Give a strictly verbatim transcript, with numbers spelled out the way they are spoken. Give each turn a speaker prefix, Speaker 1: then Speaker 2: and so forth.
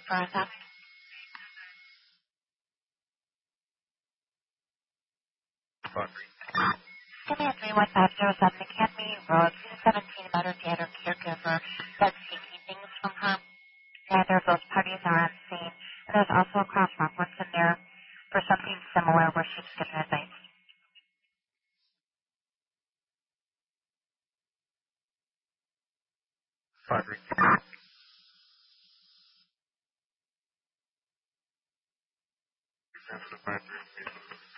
Speaker 1: for that. Give me a three one five zero seven Academy Road, two seventeen about her dad or caregiver that's seeking things from her. Neither of those parties are on scene. And there's also a cross reference in there for something similar where she's given advice.
Speaker 2: Five. Five.